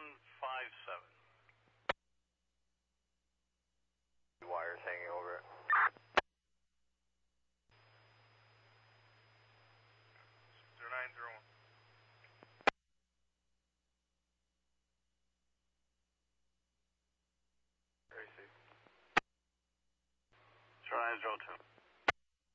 Wires hanging over it. 0901. Very safe. 0902.